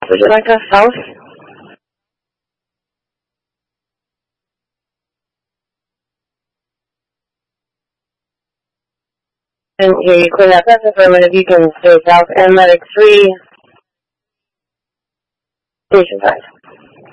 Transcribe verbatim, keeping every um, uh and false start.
Would you like us south? And here you clear that. That's affirmative. You can stay south. And medic three, station five.